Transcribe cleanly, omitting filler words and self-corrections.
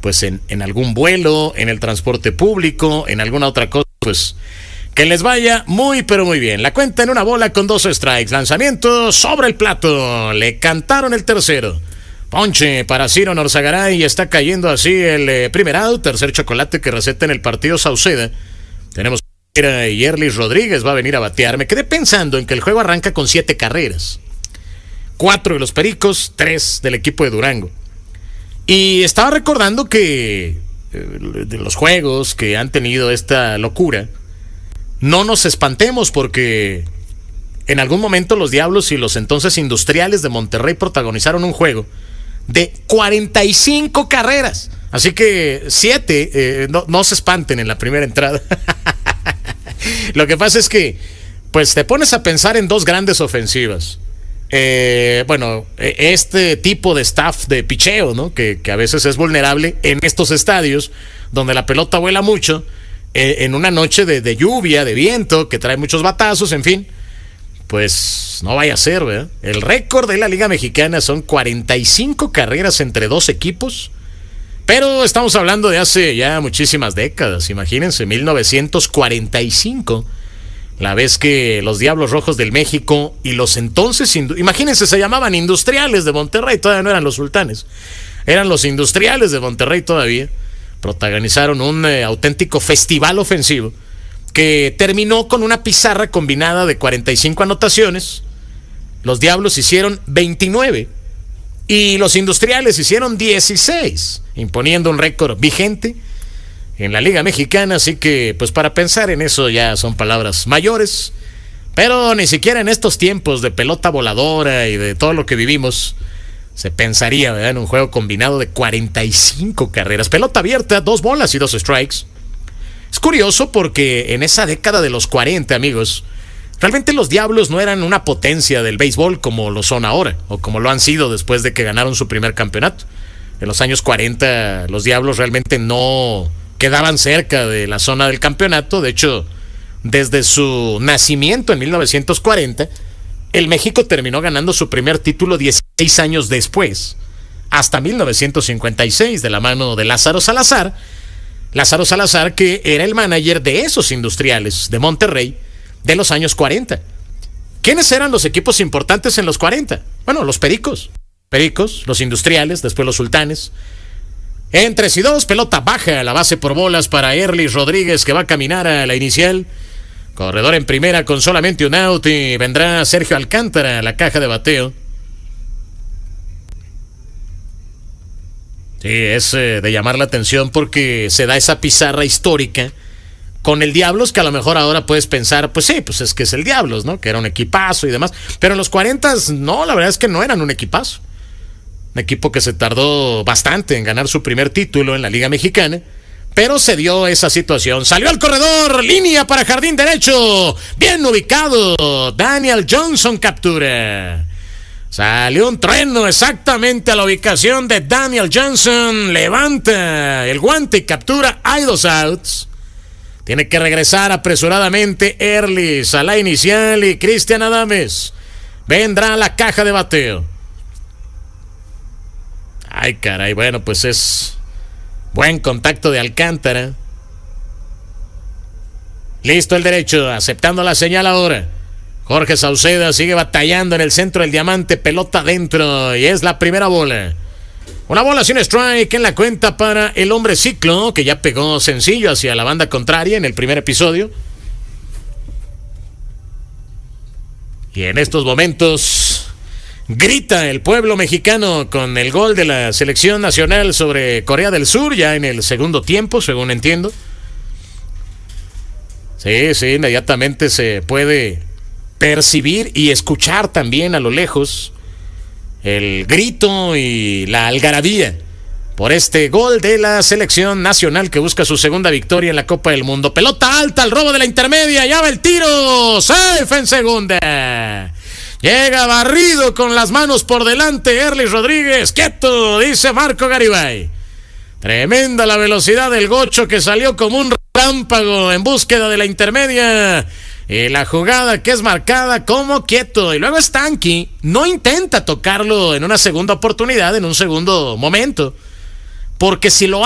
pues en algún vuelo, en el transporte público, en alguna otra cosa, pues que les vaya muy pero muy bien. La cuenta en una bola con 2 strikes. Lanzamiento sobre el plato. Le cantaron el tercero. Ponche para Ciro Norzagaray y está cayendo así el primer out. Tercer chocolate que receta en el partido Sauceda. Tenemos y Erlis Rodríguez va a venir a batear. Me quedé pensando en que el juego arranca con 7 carreras. 4 de los Pericos, 3 del equipo de Durango. Y estaba recordando que de los juegos que han tenido esta locura, no nos espantemos porque en algún momento los Diablos y los entonces Industriales de Monterrey protagonizaron un juego de 45 carreras. Así que 7, no se espanten en la primera entrada. Lo que pasa es que pues te pones a pensar en 2 grandes ofensivas. Este tipo de staff de picheo, ¿no? Que a veces es vulnerable en estos estadios donde la pelota vuela mucho, en una noche de lluvia, de viento, que trae muchos batazos, en fin, pues no vaya a ser, ¿verdad? El récord de la Liga Mexicana son 45 carreras entre 2 equipos, pero estamos hablando de hace ya muchísimas décadas. Imagínense, 1945, la vez que los Diablos Rojos del México y los entonces, imagínense, se llamaban Industriales de Monterrey, todavía no eran los Sultanes, eran los Industriales de Monterrey todavía, protagonizaron un auténtico festival ofensivo que terminó con una pizarra combinada de 45 anotaciones. Los Diablos hicieron 29 y los Industriales hicieron 16, imponiendo un récord vigente en la Liga Mexicana. Así que pues para pensar en eso ya son palabras mayores, pero ni siquiera en estos tiempos de pelota voladora y de todo lo que vivimos se pensaría, ¿verdad?, en un juego combinado de 45 carreras. Pelota abierta, 2 bolas y 2 strikes. Es curioso porque en esa década de los 40, amigos, realmente los Diablos no eran una potencia del béisbol como lo son ahora, o como lo han sido después de que ganaron su primer campeonato. En los años 40 los Diablos realmente no quedaban cerca de la zona del campeonato. De hecho, desde su nacimiento en 1940, el México terminó ganando su primer título 16 años después, hasta 1956, de la mano de Lázaro Salazar. Lázaro Salazar, que era el manager de esos Industriales de Monterrey de los años 40. ¿Quiénes eran los equipos importantes en los 40? Bueno, los Pericos, los Industriales, después los Sultanes. En 3-2, pelota baja a la base por bolas para Erlis Rodríguez, que va a caminar a la inicial. Corredor en primera con solamente un out y vendrá Sergio Alcántara a la caja de bateo. Sí, es de llamar la atención porque se da esa pizarra histórica con el Diablos, que a lo mejor ahora puedes pensar, pues sí, pues es que es el Diablos, ¿no? Que era un equipazo y demás. Pero en los 40s, no, la verdad es que no eran un equipazo. Un equipo que se tardó bastante en ganar su primer título en la Liga Mexicana. Pero se dio esa situación. Salió al corredor, línea para jardín derecho. Bien ubicado. Daniel Johnson captura. Salió un trueno exactamente a la ubicación de Daniel Johnson. Levanta el guante y captura. Hay 2 outs. Tiene que regresar apresuradamente Erlis a la inicial y Cristian Adames vendrá a la caja de bateo. Ay, caray, bueno, pues es buen contacto de Alcántara. Listo el derecho, aceptando la señal ahora. Jorge Sauceda sigue batallando en el centro del diamante, pelota adentro y es la primera bola. Una bola sin strike en la cuenta para el hombre Ciclo, que ya pegó sencillo hacia la banda contraria en el primer episodio. Y en estos momentos grita el pueblo mexicano con el gol de la selección nacional sobre Corea del Sur, ya en el segundo tiempo, según entiendo. Sí, inmediatamente se puede percibir y escuchar también a lo lejos el grito y la algarabía por este gol de la selección nacional que busca su segunda victoria en la Copa del Mundo. Pelota alta al robo de la intermedia, ya va el tiro, safe en segunda. Llega barrido con las manos por delante Erlis Rodríguez. Quieto, dice Marco Garibay. Tremenda la velocidad del gocho que salió como un relámpago en búsqueda de la intermedia. Y la jugada que es marcada como quieto. Y luego Stanky no intenta tocarlo en una segunda oportunidad, en un segundo momento. Porque si lo